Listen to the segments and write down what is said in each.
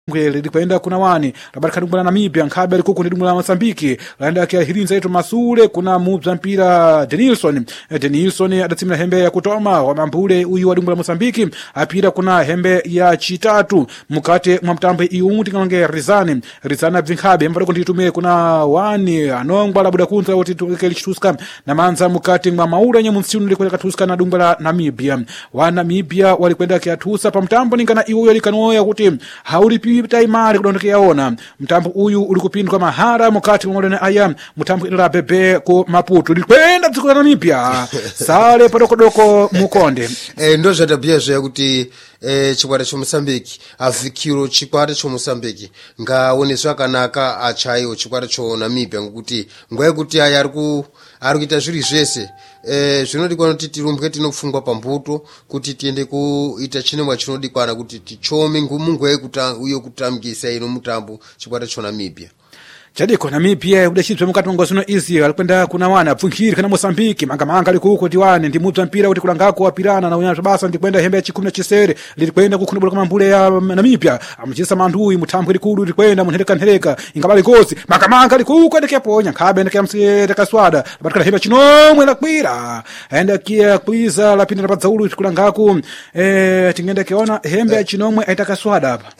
likwenda kuna wani labarika dumbu la Namibia nkhabe likuku ni dumbu la Mozambiki laenda kia hirinza yetu masule kuna mubza mpira Denilson adatsimila hembe ya kutoma wa mambule uyu wa dumbu la Mozambiki apira kuna hembe ya chitatu mukate mwa mtambo iunti ngange Rizani abzinkhabe mbalo kunditumile kuna wani anongwa labuda kunza woti tukelichituska na manza mukate mwa maura nye msiunu likwenda katuska na dumbu la Namibia wa Namibia walikwenda kia tusa pa mtambo ningana iuyo likanoya kuti haulipi taimari kudondokea ona mtambo uyu ulikupindwa mahara mukati mwa mwalene aya mtambo ila bebe ku Maputo likwenda dziko la Namibia sale padoko mukonde ndo zvatabhiazvo yakuti chikwata choMozambiki afikiro chikwata choMozambiki ngaoneswa kanaka achayo chikwata choNamibia ngokuti nguva yekuti aya ari kuita zviri zvese zvinodikwana kuti tirumbwe tinopfungwa pambuto kuti tiende kuita chinemwa chinodikwana kuti tichome ngumungu uyo kutambisa ino mutambo chikwata choNamibia chadiko Namibia udachizwe mukati mwa ngozino izi alikwenda kuna wana pfunkhiri kana Mozambiki mangamanga likuko tiwane ndi mudza mpira kuti kulangako apirana na unyana basa ndikwenda hembe ya 10 na chisere likwenda kukhunubula kama mbule ya Namibia amuchisa manduyi mutambo likulu likwenda munhereka ingabali kosi mangamanga likuko ndekeponya khabe ndekemsiyete kaswada batikala hembe chinomwe lakwira enda kia kwiza lapinda padzaulu kulangako tingenda kiona hembe ya chinomwe aitakaswada apa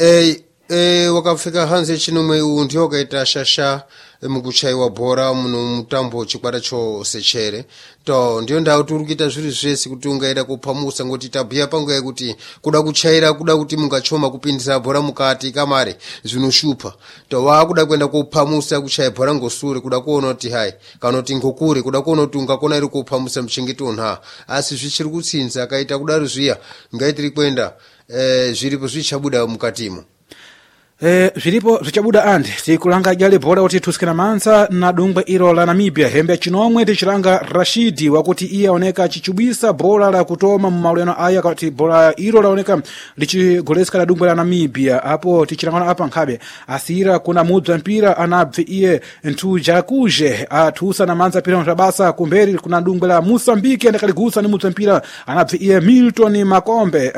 wakafika hanze chinomwe ndiyo kaita shasha mukuchaiwa bhora muno mutambo chikwata chosechere to ndiyo ndau turukita zviri zvese kuti ungaenda kuphamusa ngoti tabhiya pangu yekuti kuda kuchaira kuda kuti mungachoma kupindisa bhora mukati kamare zvinoshupa to wakuda kwenda kuphamusa kuchaya bhora ngosure kuda kuona kuti hai kana kuti ngokure kuda kuona kuti ungakona iri kuphamusa mchengeti nha asi zvichiri kutsinza akaita kudaro zviya ngaitiri kwenda zviripo zvichabuda mukatimo zviripo zvichabuda andi tikulanga jale bhora kuti tusikana mansa na dungwe ilo la Namibia hembe chinomwe tichilanga Rashidi wakuti iye aoneka chichubisa bhora la kutoma mumauleno aya kuti bhora ilo laoneka lichigolesika la dungwe la Namibia apo tichilangana apa nkhabe asira kuna mudza mpira anabve iye Ntujakuje atusa na manza pira mtabasa kumberi kuna dungwe la Mozambiki andakaligusa ni mudza mpira anabve iye Milton Makombe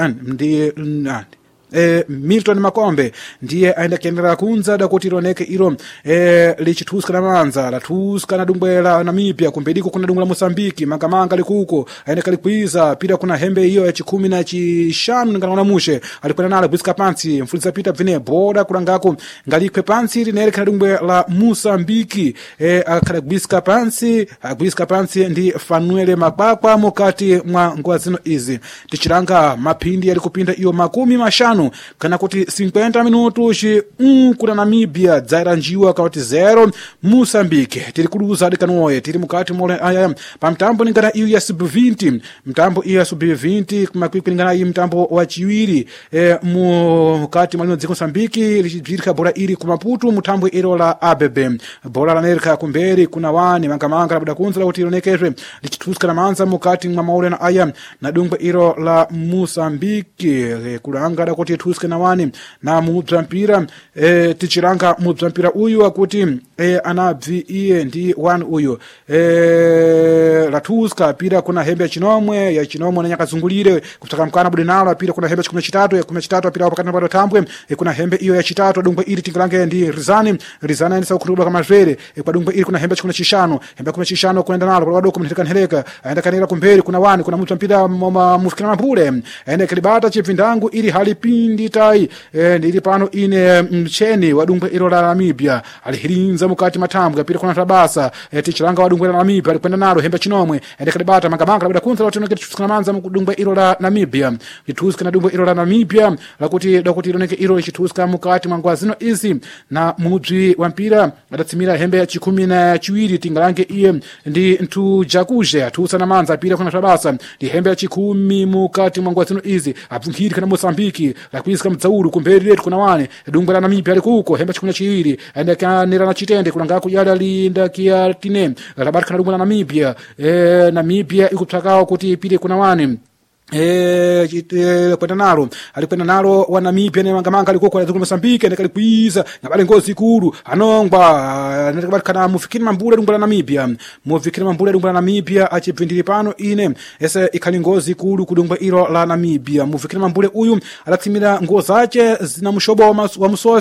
Milton Makombe ndiye aenda kiendera kunza da kuti roneke ilo lichituska na manza la tuska na dungwe la Namibia kumbediko kuna dungwe la Mozambiki mangamanga likuko aenda kalikwiza pira kuna hembe hiyo ya 10 na 5 ngana mushe alikwenda nalo bwiska pansi mfuliza pita vine boda kulangako ngalikwe pansi linereka dungwe la Mozambiki akabwiska pansi ndi Fanuele Mabakwa mukati mwa ngwazino izi tichilanga mapindi yalikupinda iyo 50 kana kuti 50 minutos kuna Namibia dzaira njiwa kauti 0 Mozambiki tiri kuluza dikanoye tiri mukati mole aya pamtambo ningana iyo ya sub-20 mtambo iyo ya sub-20 kumakwikwi ngana iyo mtambo wa chiwiri mukati mwalino dziko Mozambiki lichibzirika bora iri kumaputu mtambo ilo la ABB bora la nerika kumberi kuna wani mangamanga labuda kunzula kuti ilonekezwe lichituska na manza mukati mwa mauleno aya na dungwe ilo la Mozambiki kulanga da kuti tuske na wani na mudza mpira tichiranga mudza mpira uyu akuti anabvi iye ndi wani uyu la tuska pira kuna hembe ya chinomwe na nyakazungulire kutaka mkana bude nalo pira kuna hembe ya 13 pira wakati na bado tambwe kuna hembe iyo ya chitatu dungwe ili tingalange ndi Rizani anisa ukuruba kama zvere kwa dungwe ili kuna hembe ya 15 hembe ya 15 kuenda nalo kwa wadoko mnhereka aenda kanela kumberi kuna wani kuna mudza mpira mufikina mapule aenda kalibata chipindangu ili halipindi tai ndili pano ine mcheni wadungwe ilo la Namibia alihirinza mukati matambwe pira kuna tabasa tichilanga wadungwe la Namibia alikwenda nalo hembe chinomwe ende kalibata mangamanga labda kunza watu noketi tusikana manza mudungwe ilo la Namibia ituska na dungwe ilo la Namibia lakuti iloneke ilo ichituska mukati mangwazino izi na mudzi wa mpira adatsimira hembe ya 10 na chiwiri tingalange iye ndi Ntujakuje atusa na manza pira kuna tabasa ndi hembe ya 10 mukati mangwazino izi abvunkhiri kana Mozambiki lakwisa mdzaulu kumberi letu kuna wane dungwe la Namibia likuko hembe 12 ende kanira na chitende kulangako yala linda kia tine labarika na dungwe la Namibia Namibia ikuptakao kuti pire kuna wane kwenda nalo alikwenda nalo wa Namibia ne mangamanga alikoko ya Mozambique ne kalikwiza na bale ngozi ikulu anongwa nakabalikana mufikiri mambule dungula Namibia mufikiri mambule dungula Namibia achipindiri pano ine ese ikali ngozi ikulu kudungwa ilo la Namibia mufikiri mambule uyu alatimira ngozi zache zina mushobo wa musozi